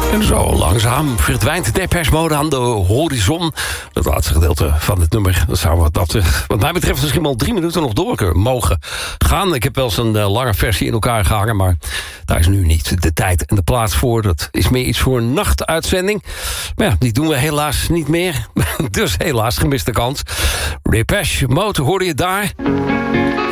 En zo langzaam verdwijnt de Depeche Mode aan de horizon. Dat laatste gedeelte van het nummer. Dat zou wat mij betreft misschien wel 3 minuten nog door mogen gaan. Ik heb wel eens een lange versie in elkaar gehangen, maar daar is nu niet de tijd en de plaats voor. Dat is meer iets voor een nachtuitzending. Maar ja, die doen we helaas niet meer. Dus helaas gemiste kans. Depeche Mode hoorde je daar.